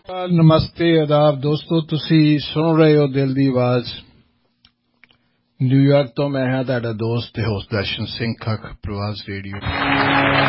ਨਮਸਤੇ ਆਦਾਬ ਦੋਸਤੋ, ਤੁਸੀਂ ਸੁਣ ਰਹੇ ਹੋ ਦਿਲ ਦੀ ਆਵਾਜ਼। ਨਿਊਯਾਰਕ ਤੋਂ ਮੈਂ ਹਾਂ ਤੁਹਾਡਾ ਦੋਸਤ ਤੇ ਹੋਸਟ ਦਰਸ਼ਨ ਸਿੰਘ ਖੱਖ, ਪ੍ਰਵਾਸ ਰੇਡੀਓ।